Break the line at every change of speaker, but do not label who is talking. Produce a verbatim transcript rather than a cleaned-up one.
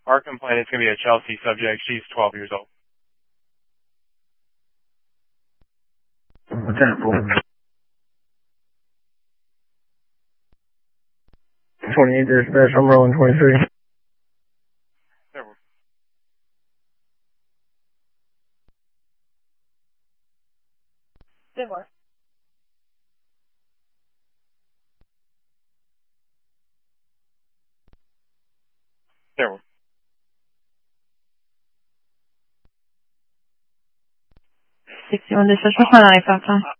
Our complaint is going to be a Chelsea subject. She's twelve years old.
Lieutenant Full. twenty-eight dispatch, I'm rolling twenty-three.
Seymour.
Seymour.
sixty-one dispatch, one nine five time.